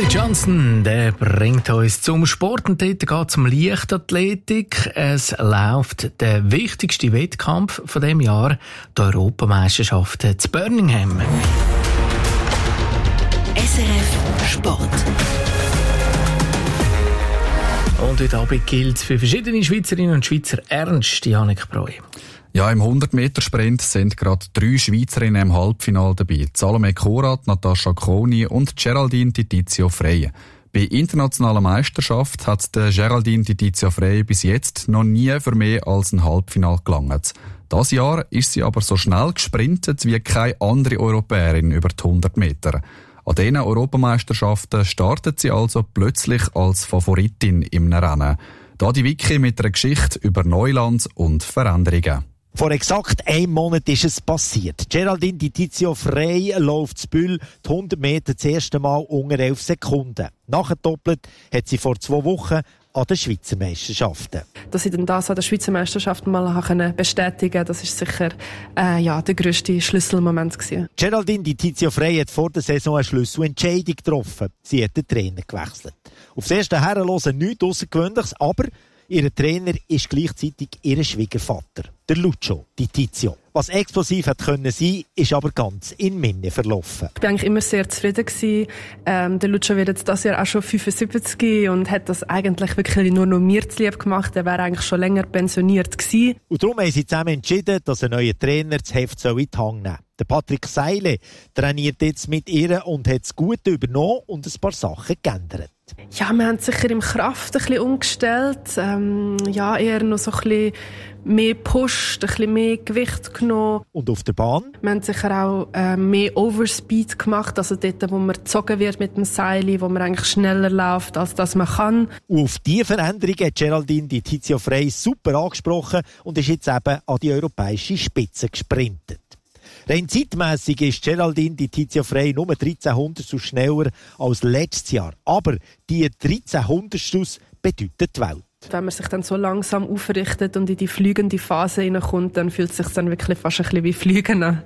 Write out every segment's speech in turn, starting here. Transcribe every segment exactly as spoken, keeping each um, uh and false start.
Ollie Johnson, der bringt uns zum Sport und dort geht es um Leichtathletik. Es läuft der wichtigste Wettkampf von dem Jahr, die Europameisterschaft zu Birmingham. S R F Sport. Und heute Abend gilt es für verschiedene Schweizerinnen und Schweizer ernst, Janik Breu. Ja, im hundert-Meter-Sprint sind gerade drei Schweizerinnen im Halbfinale dabei. Salome Korat, Natascha Koni und Geraldine Titizio Frey. Bei internationaler Meisterschaft hat der Geraldine Titizio Frey bis jetzt noch nie für mehr als ein Halbfinale gelangt. Das Jahr ist sie aber so schnell gesprintet wie keine andere Europäerin über die hundert Meter. An diesen Europameisterschaften startet sie also plötzlich als Favoritin im Rennen. Da die Wiki mit einer Geschichte über Neuland und Veränderungen. Vor exakt einem Monat ist es passiert. Geraldine Titizio Frey läuft zu Bühl die hundert Meter das erste Mal unter elf Sekunden. Nachgedoppelt hat sie vor zwei Wochen an den Schweizer Meisterschaften. Dass ich dann das an den Schweizer Meisterschaften mal bestätigen konnte, das ist sicher äh, ja, der grösste Schlüsselmoment gewesen. Geraldine Titizio Frey hat vor der Saison eine Schlüsselentscheidung getroffen. Sie hat den Trainer gewechselt. Auf das erste Herrenlosen nichts Außergewöhnliches, aber ihr Trainer ist gleichzeitig ihr Schwiegervater, der Lucio Titizio. Was explosiv hat können sein, ist aber ganz in Minne verlaufen. Ich war eigentlich immer sehr zufrieden gewesen. Ähm, der Lucio wird jetzt dieses Jahr auch schon fünfundsiebzig und hat das eigentlich wirklich nur noch mir zu lieb gemacht. Er wäre eigentlich schon länger pensioniert gewesen. Und darum haben sie zusammen entschieden, dass ein neuer Trainer das Heft in die Hand nehmen soll. Der Patrick Seile trainiert jetzt mit ihr und hat das Gute übernommen und ein paar Sachen geändert. Ja, wir haben sicher im Kraft ein bisschen umgestellt. Ähm, ja, eher noch so ein bisschen mehr gepusht, ein bisschen mehr Gewicht genommen. Und auf der Bahn? Wir haben sicher auch äh, mehr Overspeed gemacht, also dort, wo man gezogen wird mit dem Seil, wo man eigentlich schneller läuft, als das man kann. Und auf diese Veränderung hat Geraldine Titizio Frey super angesprochen und ist jetzt eben an die europäische Spitze gesprintet. Rein zeitmässig ist Geraldine Titizio Frey nur dreizehn Hundertstel schneller als letztes Jahr. Aber die dreizehn Hundertstel bedeuten die Welt. Wenn man sich dann so langsam aufrichtet und in die fliegende Phase hineinkommt, dann fühlt es sich dann wirklich fast ein bisschen wie Fliegen an.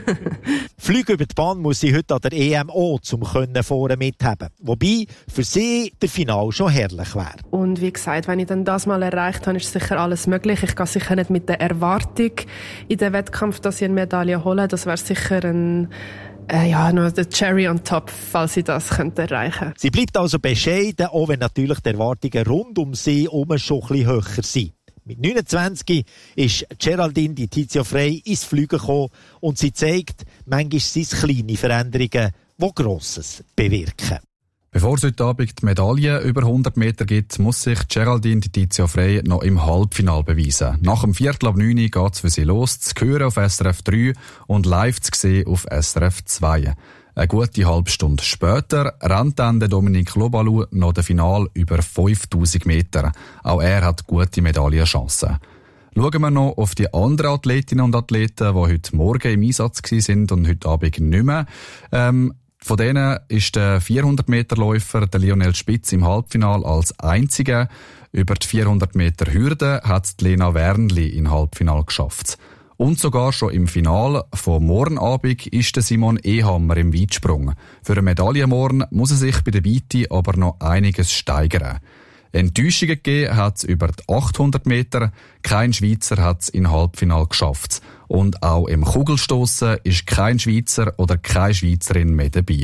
Flüge über die Bahn muss sie heute an der E M O, um vorne mithaben. Wobei für sie der Final schon herrlich wäre. Und wie gesagt, wenn ich dann das mal erreicht habe, ist sicher alles möglich. Ich gehe sicher nicht mit der Erwartung in den Wettkampf, dass ich eine Medaille hole. Das wäre sicher ein Äh, ja, nur der Cherry on top, falls sie das könnte erreichen. Sie bleibt also bescheiden, auch wenn natürlich die Erwartungen rund um sie herum schon ein bisschen höher sind. Mit neunundzwanzig ist Geraldine Titizio Frey ins Fliegen gekommen und sie zeigt, manchmal sind es kleine Veränderungen, die Grosses bewirken. Bevor es heute Abend die Medaille über hundert Meter gibt, muss sich Geraldine Titizio Frey noch im Halbfinale beweisen. Nach dem Viertel ab neun geht es für sie los, zu hören auf S R F drei und live zu sehen auf S R F zwei. Eine gute halbe Stunde später rennt dann der Dominique Lobalu noch das Finale über fünftausend Meter. Auch er hat gute Medaillenchancen. Schauen wir noch auf die anderen Athletinnen und Athleten, die heute Morgen im Einsatz waren und heute Abend nicht mehr. Ähm, Von denen ist der vierhundert-Meter-Läufer, der Lionel Spitz, im Halbfinale als einziger. Über die vierhundert Meter Hürde hat die Lena Wernli im Halbfinale geschafft. Und sogar schon im Finale von morgen Abend ist der Simon Ehammer im Weitsprung. Für eine Medaille morgen muss er sich bei der Weite aber noch einiges steigern. Enttäuschungen gegeben hat es über die achthundert Meter. Kein Schweizer hat es im Halbfinale geschafft. Und auch im Kugelstossen ist kein Schweizer oder keine Schweizerin mehr dabei.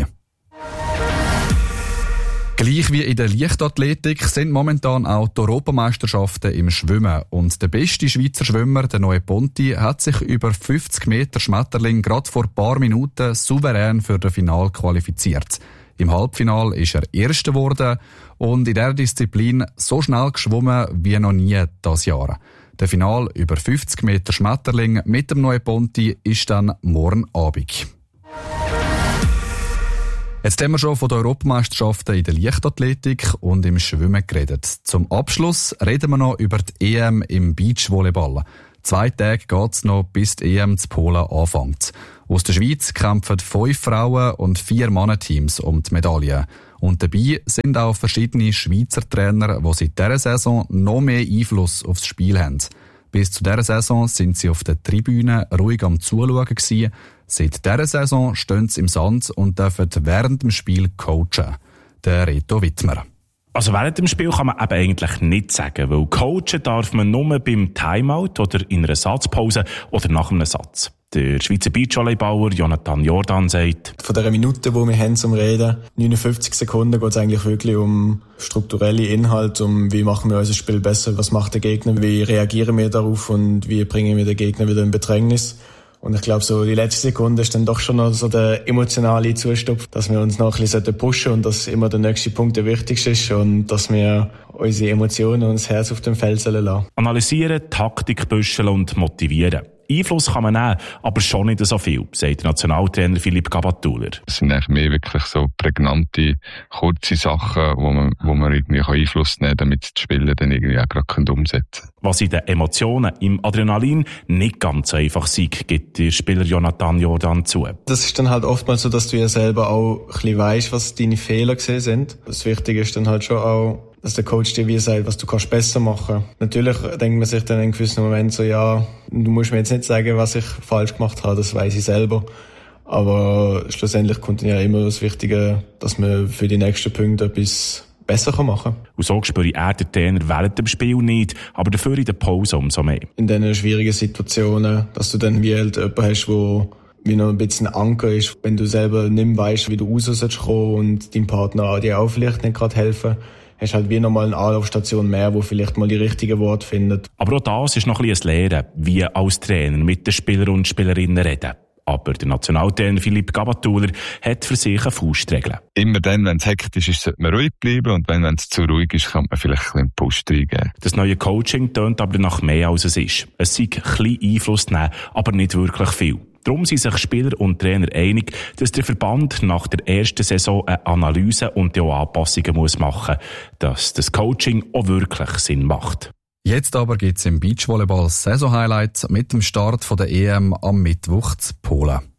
Gleich wie in der Leichtathletik sind momentan auch die Europameisterschaften im Schwimmen. Und der beste Schweizer Schwimmer, der Noe Ponti, hat sich über fünfzig Meter Schmetterling gerade vor ein paar Minuten souverän für das Finale qualifiziert. Im Halbfinale ist er Erster geworden und in dieser Disziplin so schnell geschwommen wie noch nie dieses Jahr. Der Finale über fünfzig Meter Schmetterling mit dem Noe Ponti ist dann morgen Abend. Jetzt haben wir schon von den Europameisterschaften in der Leichtathletik und im Schwimmen geredet. Zum Abschluss reden wir noch über die E M im Beachvolleyball. Zwei Tage geht es noch, bis die E M zu Polen anfängt. Aus der Schweiz kämpfen fünf Frauen- und vier Mannenteams um die Medaille. Und dabei sind auch verschiedene Schweizer Trainer, die seit dieser Saison noch mehr Einfluss aufs Spiel haben. Bis zu dieser Saison sind sie auf der Tribüne ruhig am Zuschauen gewesen. Seit dieser Saison stehen sie im Sand und dürfen während dem Spiel coachen. der Reto Wittmer. Also während dem Spiel kann man eben eigentlich nicht sagen, weil coachen darf man nur beim Timeout oder in einer Satzpause oder nach einem Satz. Der Schweizer Beachvolleybauer Jonathan Jordan sagt: Von dieser Minute, die wir haben zum Reden, neunundfünfzig Sekunden, geht es eigentlich wirklich um strukturelle Inhalte, um wie machen wir unser Spiel besser, was macht der Gegner, wie reagieren wir darauf und wie bringen wir den Gegner wieder in Bedrängnis. Und ich glaube, so die letzte Sekunde ist dann doch schon noch so der emotionale Zustupf, dass wir uns noch ein bisschen pushen und dass immer der nächste Punkt der wichtigste ist und dass wir unsere Emotionen und das Herz auf dem Feld lassen sollen. Analysieren, Taktik büscheln und motivieren. Einfluss kann man nehmen, aber schon nicht so viel, sagt der Nationaltrainer Philipp Gabatuller. Es sind eigentlich mehr wirklich so prägnante, kurze Sachen, wo man, wo man irgendwie Einfluss nehmen kann, damit die Spieler dann irgendwie auch gerade umsetzen können. Was in den Emotionen, im Adrenalin nicht ganz so einfach sei, gibt der Spieler Jonathan Jordan zu. Das ist dann halt oftmals so, dass du ja selber auch ein bisschen weisst, was deine Fehler gesehen sind. Das Wichtige ist dann halt schon auch, dass der Coach dir wie sagt, was du kannst besser machen. Natürlich denkt man sich dann in gewissen Moment so, ja, du musst mir jetzt nicht sagen, was ich falsch gemacht habe, das weiss ich selber. Aber schlussendlich kommt dann ja immer das Wichtige, dass man für die nächsten Punkte etwas besser machen kann. Und so spüre er den Trainer während dem Spiel nicht, aber dafür in der Pause umso mehr. In diesen schwierigen Situationen, dass du dann wie halt jemanden hast, der wie noch ein bisschen Anker ist, wenn du selber nicht mehr weißt, wie du raus sollst kommen und dein Partner dir auch vielleicht nicht gerade helfen, hast halt wie nochmal eine Anlaufstation mehr, wo vielleicht mal die richtigen Worte findet. Aber auch das ist noch ein bisschen ein Lehren, wie als Trainer mit den Spielern und Spielerinnen reden. Aber der Nationaltrainer Philipp Gabatuller hat für sich eine Faustregel. Immer dann, wenn es hektisch ist, sollte man ruhig bleiben und wenn es zu ruhig ist, kann man vielleicht ein bisschen Push reingeben. Das neue Coaching tönt aber nach mehr als es ist. Es sei ein bisschen Einfluss nehmen, aber nicht wirklich viel. Darum sind sich Spieler und Trainer einig, dass der Verband nach der ersten Saison eine Analyse und auch Anpassungen muss machen muss, dass das Coaching auch wirklich Sinn macht. Jetzt aber gibt es im Beachvolleyball Saison-Highlight mit dem Start von der E M am Mittwoch zu Polen.